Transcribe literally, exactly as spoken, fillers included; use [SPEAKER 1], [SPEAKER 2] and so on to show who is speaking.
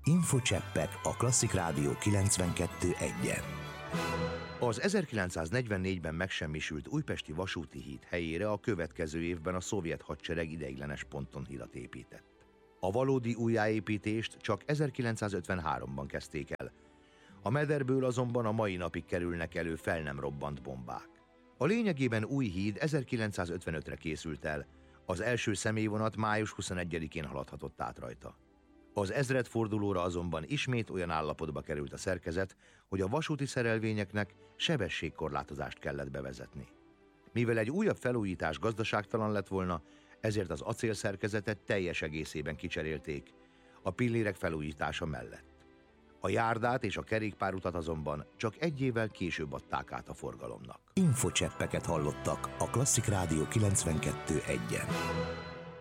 [SPEAKER 1] Infocseppek a Klasszik Rádió kilencvenkettő egyen. Az ezerkilencszáznegyvennégyben megsemmisült újpesti vasúti híd helyére a következő évben a szovjet hadsereg ideiglenes ponton hidat épített. A valódi újjáépítést csak ezerkilencszázötvenháromban kezdték el. A mederből azonban a mai napig kerülnek elő fel nem robbant bombák. A lényegében új híd ezerkilencszázötvenötre készült el, az első személyvonat május huszonegyedikén haladhatott át rajta. Az ezredfordulóra azonban ismét olyan állapotba került a szerkezet, hogy a vasúti szerelvényeknek sebességkorlátozást kellett bevezetni. Mivel egy újabb felújítás gazdaságtalan lett volna, ezért az acélszerkezetet teljes egészében kicserélték, a pillérek felújítása mellett. A járdát és a kerékpárutat azonban csak egy évvel később adták át a forgalomnak.
[SPEAKER 2] Infocseppeket hallottak a Klasszik Rádió kilencvenkettő egyen.